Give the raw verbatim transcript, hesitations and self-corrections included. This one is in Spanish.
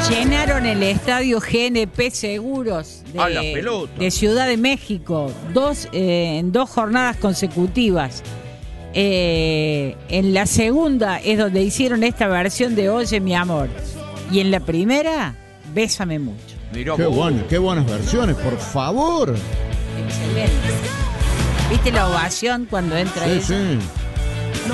Llenaron el estadio G N P Seguros A la de, pelota. de Ciudad de México, dos, eh, en dos jornadas consecutivas. Eh, en la segunda es donde hicieron esta versión de Oye mi amor. Y en la primera, Bésame mucho. Mirá Qué, vos. bueno, qué buenas versiones, por favor. Excelente. ¿Viste la ovación cuando entra Sí, ella? sí.